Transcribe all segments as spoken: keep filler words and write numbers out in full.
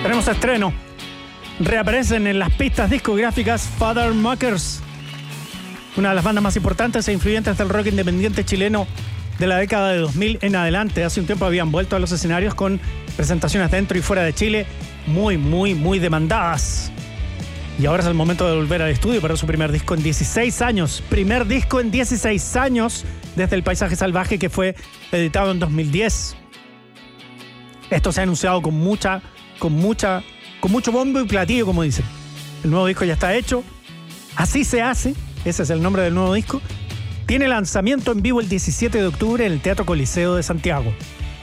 Tenemos estreno. Reaparecen en las pistas discográficas Father Muckers, una de las bandas más importantes e influyentes del rock independiente chileno de la década de dos mil en adelante. Hace un tiempo habían vuelto a los escenarios con presentaciones dentro y fuera de Chile muy, muy, muy demandadas. Y ahora es el momento de volver al estudio para su primer disco en dieciséis años. Primer disco en dieciséis años desde El Paisaje Salvaje, que fue editado en dos mil diez. Esto se ha anunciado con mucha, con mucha, con mucho bombo y platillo, como dicen. El nuevo disco ya está hecho. Así se hace. Ese es el nombre del nuevo disco. Tiene lanzamiento en vivo el diecisiete de octubre en el Teatro Coliseo de Santiago.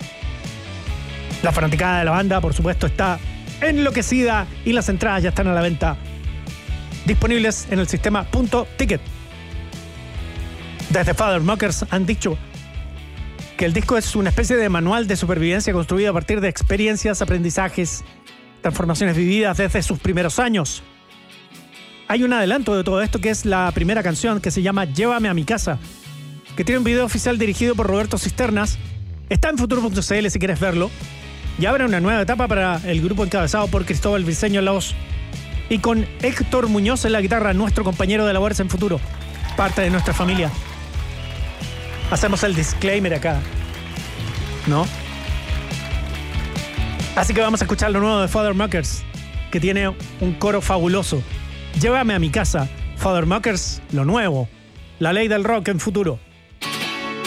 La fanaticada de la banda, por supuesto, está enloquecida y las entradas ya están a la venta, disponibles en el sistema Punto Ticket. Desde Father Muckers han dicho que el disco es una especie de manual de supervivencia construido a partir de experiencias, aprendizajes, transformaciones vividas desde sus primeros años. Hay un adelanto de todo esto, que es la primera canción, que se llama Llévame a mi casa, que tiene un video oficial dirigido por Roberto Cisternas. Está en futuro punto c l si quieres verlo. Y abre una nueva etapa para el grupo encabezado por Cristóbal Briceño en la voz y con Héctor Muñoz en la guitarra, nuestro compañero de labores en Futuro, parte de nuestra familia. Hacemos el disclaimer acá, ¿no? Así que vamos a escuchar lo nuevo de Father Muckers, que tiene un coro fabuloso. Llévame a mi casa, Father Muckers, lo nuevo, la ley del rock en Futuro.